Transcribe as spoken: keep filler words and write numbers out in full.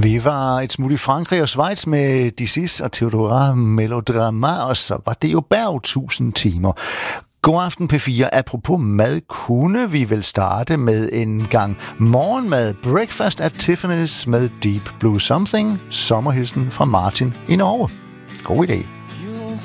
Vi var et smut i Frankrig og Schweiz med Disis og Theodora Melodrama, og så var det jo Berg tusind timer. God aften P fire. Apropos mad, kunne vi vel starte med en gang morgenmad. Breakfast at Tiffany's med Deep Blue Something. Sommerhilsen fra Martin i Norge. God idé.